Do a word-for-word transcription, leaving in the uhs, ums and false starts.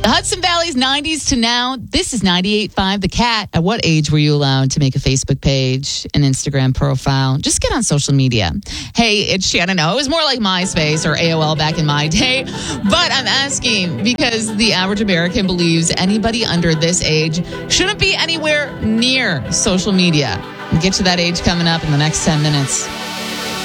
The Hudson Valley's nineties to now. This is ninety-eight point five The Cat. At what age were you allowed to make a Facebook page, an Instagram profile? Just get on social media. Hey, it's Shannon. No, it was more like MySpace or A O L back in my day. But I'm asking because the average American believes anybody under this age shouldn't be anywhere near social media. We'll get to that age coming up in the next ten minutes.